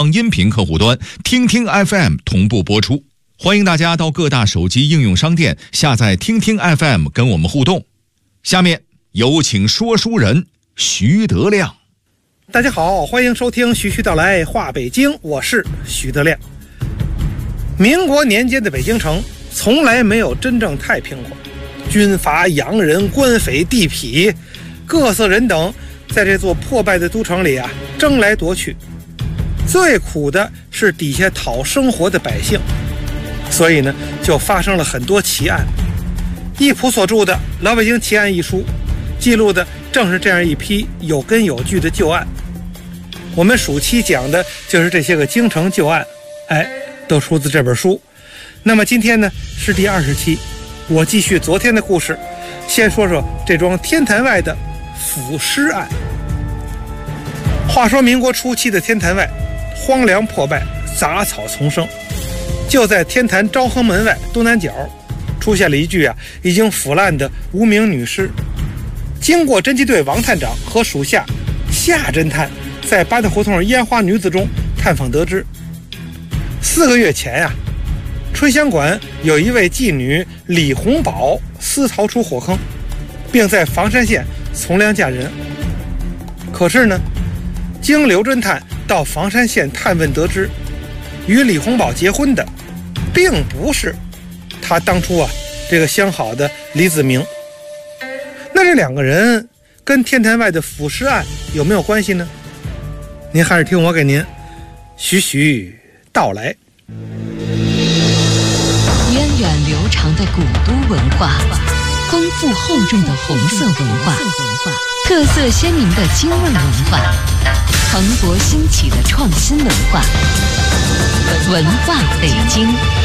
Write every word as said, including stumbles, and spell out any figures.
方音频客户端听听 F M 同步播出。欢迎大家到各大手机应用商店下载听听 F M 跟我们互动。下面有请说书人徐德亮。 大家好，欢迎收听徐徐道来话北京，我是徐德亮。民国年间的北京城从来没有真正太平过，军阀、洋人、官匪、地痞，各色人等在这座破败的都城里啊争来夺去。最苦的是底下讨生活的百姓，所以呢就发生了很多奇案。易普所著的《老北京奇案》一书记录的正是这样一批有根有据的旧案。我们暑期讲的就是这些个京城旧案，哎，都出自这本书。那么今天呢是第二十期，我继续昨天的故事，先说说这桩天坛外的腐尸案。话说民国初期的天坛外荒凉破败，杂草丛生。就在天坛昭和门外东南角出现了一具啊已经腐烂的无名女尸。经过侦缉队王探长和属下夏侦探在八大胡同烟花女子中探访得知，四个月前呀、啊，春香馆有一位妓女李红宝私逃出火坑，并在房山县从良嫁人。可是呢，经刘侦探到房山县探问得知，与李红宝结婚的并不是他当初啊这个相好的李子明。那这两个人跟天坛外的腐尸案有没有关系呢？您还是听我给您徐徐道来。 源远流长的古都文化，丰富厚重的红色文化，特色鲜明的京味文化，蓬勃兴起的创新文化，文化北京。